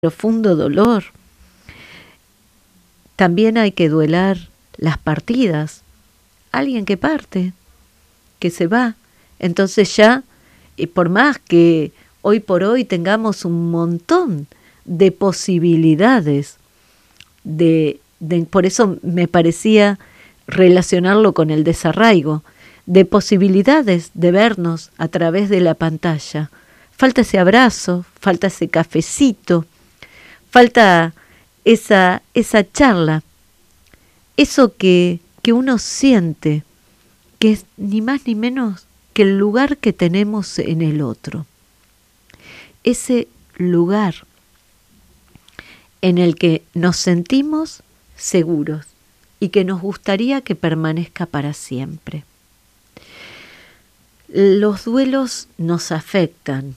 profundo dolor. También hay que duelar las partidas. Alguien que parte, que se va. Entonces ya, y por más que hoy por hoy tengamos un montón de posibilidades, por eso me parecía relacionarlo con el desarraigo, de posibilidades de vernos a través de la pantalla. Falta ese abrazo, falta ese cafecito, falta esa charla, eso que uno siente, que es ni más ni menos que el lugar que tenemos en el otro. Ese lugar en el que nos sentimos seguros y que nos gustaría que permanezca para siempre. Los duelos nos afectan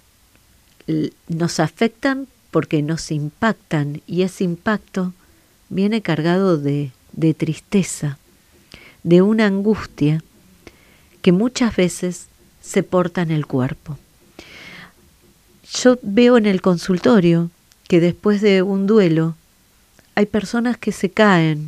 porque nos impactan, y ese impacto viene cargado de tristeza, de una angustia que muchas veces se porta en el cuerpo. Yo veo en el consultorio que después de un duelo hay personas que se caen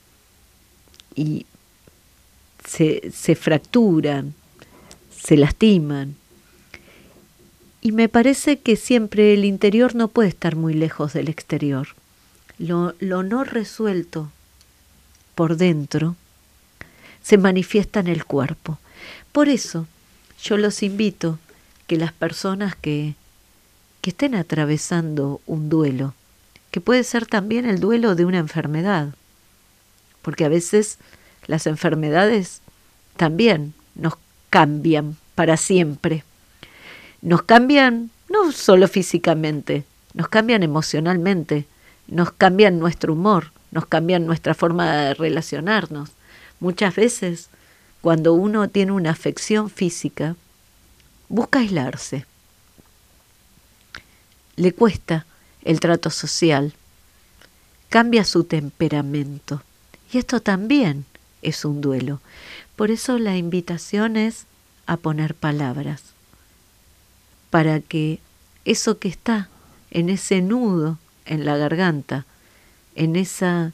y se fracturan, se lastiman. Y me parece que siempre el interior no puede estar muy lejos del exterior. Lo no resuelto por dentro se manifiesta en el cuerpo. Por eso yo los invito que las personas que estén atravesando un duelo, que puede ser también el duelo de una enfermedad, porque a veces las enfermedades también nos cambian para siempre. Nos cambian no solo físicamente, nos cambian emocionalmente, nos cambian nuestro humor, nos cambian nuestra forma de relacionarnos. Muchas veces, cuando uno tiene una afección física, busca aislarse. Le cuesta el trato social, cambia su temperamento. Y esto también es un duelo. Por eso la invitación es a poner palabras, para que eso que está en ese nudo en la garganta, en esa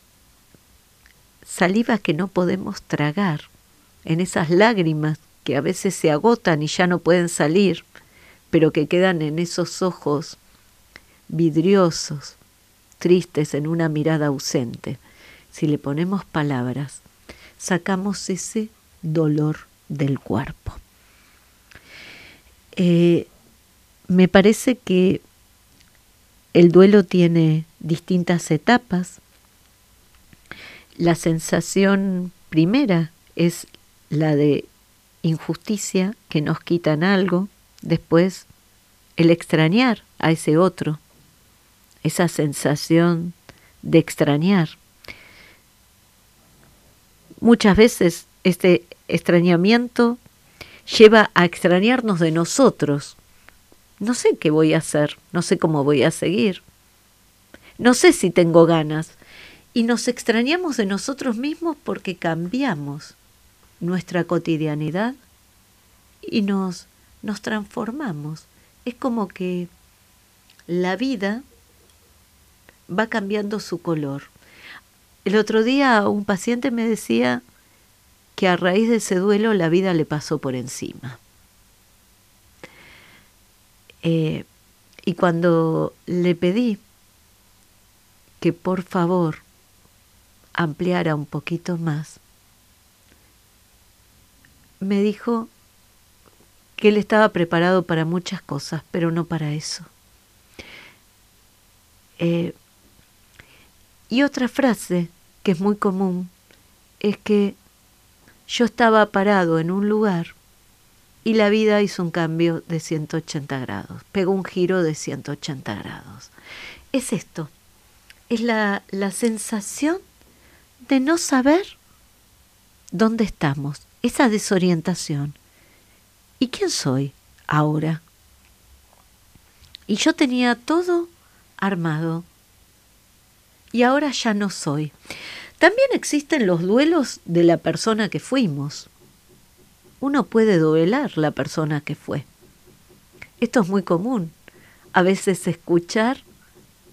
saliva que no podemos tragar, en esas lágrimas que a veces se agotan y ya no pueden salir, pero que quedan en esos ojos vidriosos, tristes, en una mirada ausente. Si le ponemos palabras, sacamos ese dolor del cuerpo. Me parece que el duelo tiene distintas etapas. La sensación primera es la de injusticia, que nos quitan algo. Después, el extrañar a ese otro, esa sensación de extrañar. Muchas veces este extrañamiento lleva a extrañarnos de nosotros. No sé qué voy a hacer, no sé cómo voy a seguir, no sé si tengo ganas. Y nos extrañamos de nosotros mismos porque cambiamos nuestra cotidianidad y nos transformamos. Es como que la vida va cambiando su color. El otro día un paciente me decía que a raíz de ese duelo la vida le pasó por encima. Y cuando le pedí que por favor ampliara un poquito más, me dijo que él estaba preparado para muchas cosas, pero no para eso. Y otra frase que es muy común es que yo estaba parado en un lugar y la vida hizo un cambio de 180 grados, pegó un giro de 180 grados. Es esto, es la sensación de no saber dónde estamos, esa desorientación. ¿Y quién soy ahora? Y yo tenía todo armado y ahora ya no soy. También existen los duelos de la persona que fuimos. Uno puede duelar la persona que fue. Esto es muy común. A veces escuchar